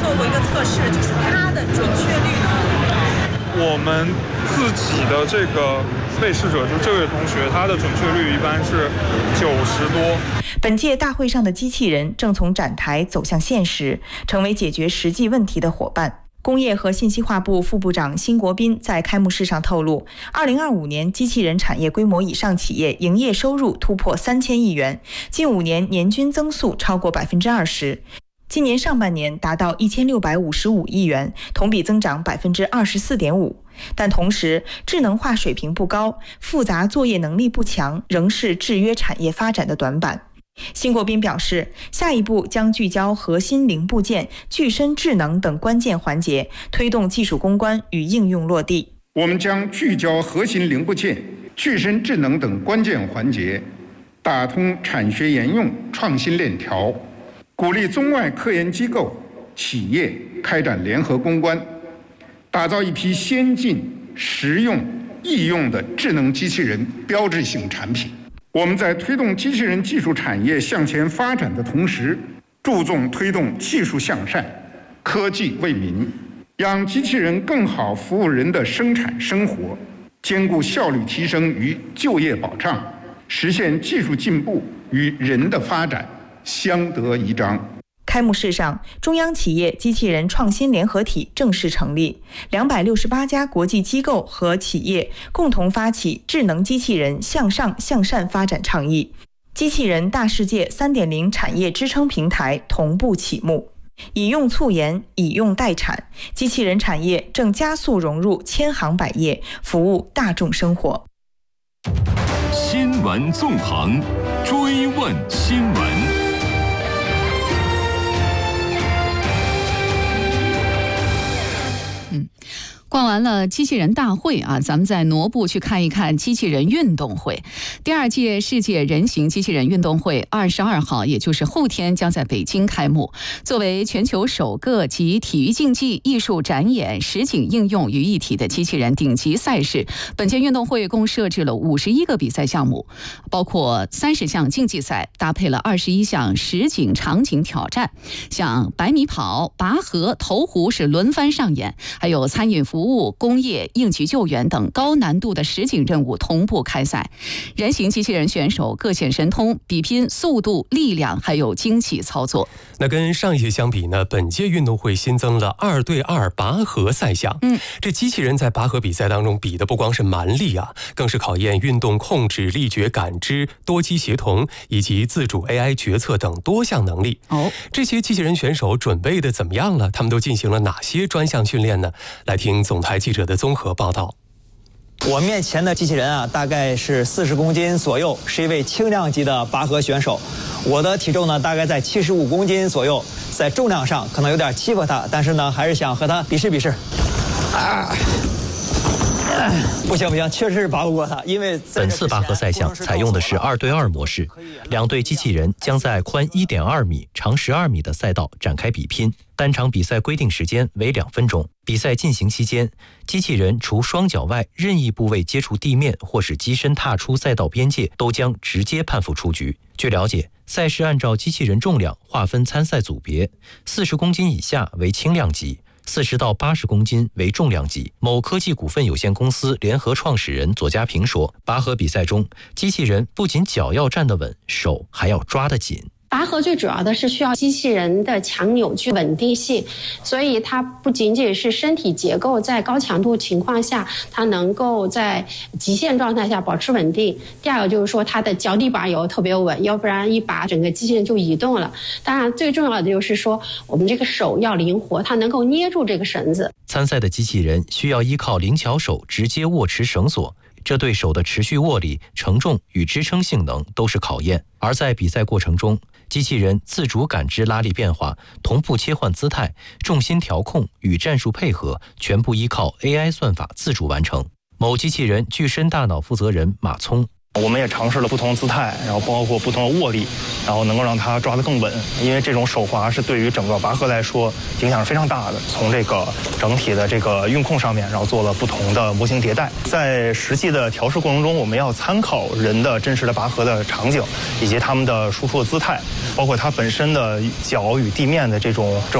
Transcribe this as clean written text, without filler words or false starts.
做过一个测试，就是它的准确率呢？ 我们自己的这个被试者，就这位同学，他的准确率一般是90多。 本届大会上的机器人正从展台走向现实，成为解决实际问题的伙伴。工业和信息化部副部长辛国斌在开幕式上透露，2025年机器人产业规模以上企业营业收入突破3000亿元，近5年年均增速超过20%。今年上半年达到1655亿元，同比增长24.5%。但同时，智能化水平不高，复杂作业能力不强，仍是制约产业发展的短板。辛国斌表示，下一步将聚焦核心零部件、具身智能等关键环节，推动技术攻关与应用落地。 我们将聚焦核心零部件、具身智能等关键环节，打通产学研用创新链条，鼓励中外科研机构、企业开展联合攻关，打造一批先进、实用、易用的智能机器人标志性产品。我们在推动机器人技术产业向前发展的同时，注重推动技术向善、科技为民，让机器人更好服务人的生产生活，兼顾效率提升与就业保障，实现技术进步与人的发展相得益彰。 开幕式上，中央企业机器人创新联合体正式成立，268家国际机构和企业共同发起智能机器人向上向善发展倡议，机器人大世界 3.0 产业支撑平台同步启幕。以用促研，以用代产，机器人产业正加速融入千行百业，服务大众生活。 新闻纵横，追问新闻。 逛完了机器人大会啊，咱们再挪步去看一看机器人运动会。第2届世界人形机器人运动会22号，也就是后天将在北京开幕。作为全球首个集体育竞技、艺术展演、实景应用于一体的机器人顶级赛事，本届运动会共设置了51个比赛项目，包括30项竞技赛，搭配了21项实景场景挑战，像100米跑、拔河、投壶是轮番上演，还有餐饮服务、工业、应急救援等高难度的实景任务同步开赛。人形机器人选手各显神通，比拼速度、力量还有精细操作。 那跟上一届相比呢，本届运动会新增了2对2拔河赛项。这机器人在拔河比赛当中比的不光是蛮力啊，更是考验运动控制、力觉感知、多机协同以及自主 AI 决策等多项能力。这些机器人选手准备的怎么样了？他们都进行了哪些专项训练呢？来听总台记者的综合报道。 我面前的机器人啊，大概是40公斤左右，是一位轻量级的拔河选手。我的体重呢，大概在75公斤左右，在重量上可能有点欺负他，但是呢，还是想和他比试比试。不行，确实是拔不过他，因为本次拔河赛项采用的是2对2模式，2对机器人将在宽1.2米、长12米的赛道展开比拼。单场比赛规定时间为2分钟。比赛进行期间，机器人除双脚外任意部位接触地面或是机身踏出赛道边界，都将直接判负出局。据了解，赛事按照机器人重量划分参赛组别，40公斤以下为轻量级，40到80公斤为重量级。某科技股份有限公司联合创始人左家平说，拔河比赛中，机器人不仅脚要站得稳，手还要抓得紧。 拔河最主要的是需要机器人的强扭矩稳定性，所以它不仅仅是身体结构在高强度情况下它能够在极限状态下保持稳定，第二个就是说它的脚底板要特别稳，要不然一拔整个机器人就移动了。当然最重要的就是说我们这个手要灵活，它能够捏住这个绳子。 参赛的机器人需要依靠灵巧手直接握持绳索，这对手的持续握力、承重与支撑性能都是考验。而在比赛过程中，机器人自主感知拉力变化，同步切换姿态，重心调控与战术配合，全部依靠 AI 算法自主完成。某机器人具身大脑负责人马聪， 我们也尝试了不同姿态，然后包括不同的握力，然后能够让它抓得更稳。因为这种手滑是对于整个拔河来说影响是非常大的。从这个整体的这个运控上面，然后做了不同的模型迭代。在实际的调试过程中，我们要参考人的真实的拔河的场景，以及他们的输出的姿态，包括它本身的脚与地面的这种